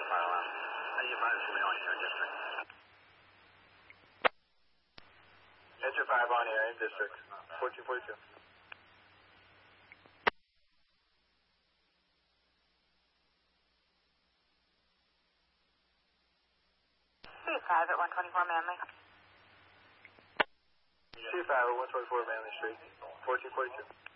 Enter 5 on air in district, 1442. C5 at 124 Manley. C5 at 124 Manley Street, 1442.